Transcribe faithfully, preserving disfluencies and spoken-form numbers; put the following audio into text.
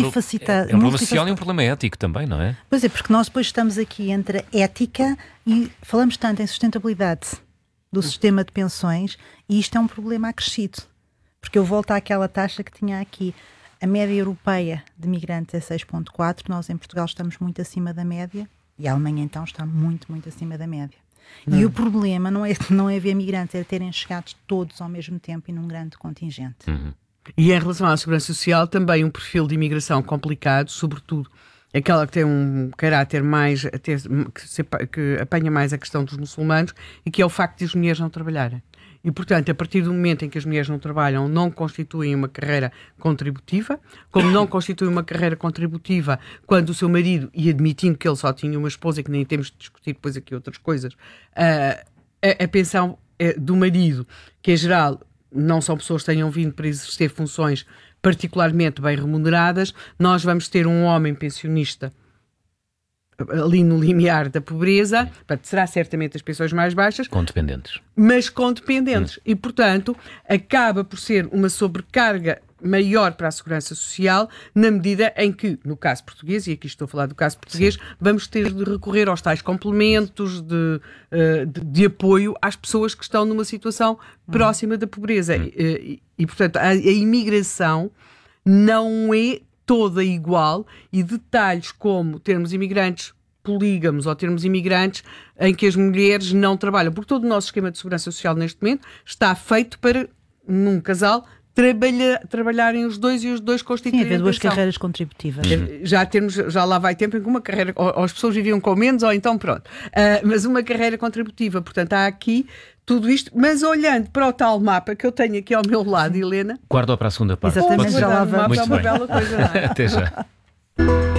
multifacetado. É um problema social e um problema ético também, não é? Pois é, porque nós depois estamos aqui entre a ética e falamos tanto em sustentabilidade do sistema de pensões, e isto é um problema acrescido. Porque eu volto àquela taxa que tinha aqui. A média europeia de migrantes é seis vírgula quatro, nós em Portugal estamos muito acima da média, e a Alemanha então está muito, muito acima da média. Não. E o problema não é, não é haver migrantes, é terem chegado todos ao mesmo tempo e num grande contingente. Uhum. E em relação à segurança social, também um perfil de imigração complicado, sobretudo aquela que tem um caráter mais, até, que, se, que apanha mais a questão dos muçulmanos, e que é o facto de as mulheres não trabalharem. E, portanto, a partir do momento em que as mulheres não trabalham, não constituem uma carreira contributiva, como não constituem uma carreira contributiva quando o seu marido, e admitindo que ele só tinha uma esposa, que nem temos de discutir depois aqui outras coisas, uh, a, a pensão do marido, que em geral não são pessoas que tenham vindo para exercer funções particularmente bem remuneradas, nós vamos ter um homem pensionista ali no limiar da pobreza, portanto, será certamente as pensões mais baixas, com dependentes, mas com dependentes, hum. e portanto acaba por ser uma sobrecarga maior para a segurança social, na medida em que, no caso português, e aqui estou a falar do caso português, Sim. vamos ter de recorrer aos tais complementos de, de, de apoio às pessoas que estão numa situação hum. próxima da pobreza, hum. e, e portanto a, a imigração não é toda igual, e detalhes como termos imigrantes polígamos ou termos imigrantes em que as mulheres não trabalham, porque todo o nosso esquema de segurança social neste momento está feito para, num casal, trabalha, trabalharem os dois e os dois constituem. Sim, haver duas carreiras contributivas. Uhum. Já, temos, já lá vai tempo em que uma carreira, ou, ou as pessoas viviam com menos, ou então pronto. Uh, mas uma carreira contributiva, portanto há aqui tudo isto, mas olhando para o tal mapa que eu tenho aqui ao meu lado, Helena. Guarda para a segunda parte. Exatamente, já lá vamos. Muito é uma bem. bela coisa, não é? Até já.